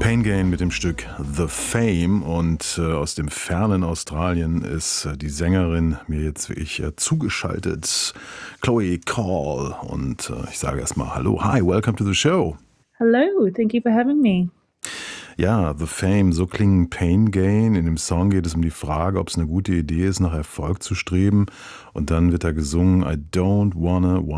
Pain Gain mit dem Stück The Fame und aus dem fernen Australien ist die Sängerin mir jetzt wirklich zugeschaltet, Chloe Call, und ich sage erstmal Hallo, hi, welcome to the show. Hello, thank you for having me. Ja, The Fame, so klingen Pain Gain. In dem Song geht es um die Frage, ob es eine gute Idee ist, nach Erfolg zu streben, und dann wird da gesungen, I don't wanna